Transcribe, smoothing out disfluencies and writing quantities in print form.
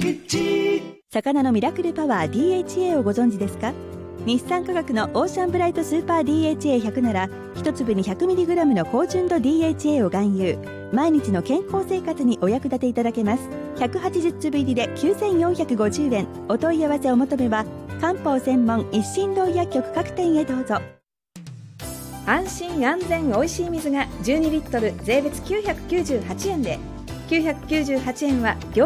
魚のミラクルパワー DHA をご存知ですか？日産化学のオーシャンブライトスーパー DHA100 なら一粒に 100mg の高純度 DHA を含有。毎日の健康生活にお役立ていただけます。180粒入りで9450円。お問い合わせお求めは漢方専門一心堂薬局各店へどうぞ。 安心安全おいしい水が12リットル税別998円で、998円は業